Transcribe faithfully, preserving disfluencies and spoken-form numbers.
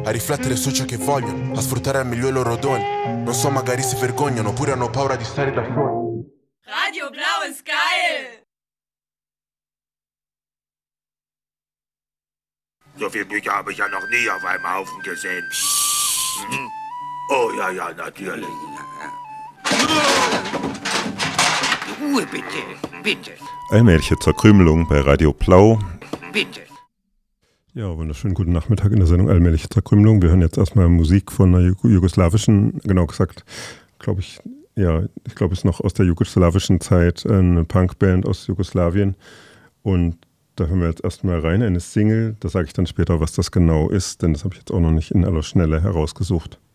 a riflettere su ciò che vogliono, a sfruttare al meglio i loro doni. Non so, magari si vergognano oppure hanno paura di stare da soli. Radio Blau ist geil! So viel Bücher habe ich ja noch nie auf einem Haufen gesehen. Hm? Oh ja, ja, natürlich. Ruhe bitte, bitte. Allmähliche Zerkrümelung bei Radio Blau. Bitte. Ja, wunderschönen guten Nachmittag in der Sendung Allmähliche Zerkrümelung. Wir hören jetzt erstmal Musik von einer jugoslawischen, genau gesagt, glaube ich, ja, ich glaube, es ist noch aus der jugoslawischen Zeit, eine Punkband aus Jugoslawien. Und da hören wir jetzt erstmal rein, eine Single. Da sage ich dann später, was das genau ist, denn das habe ich jetzt auch noch nicht in aller Schnelle herausgesucht.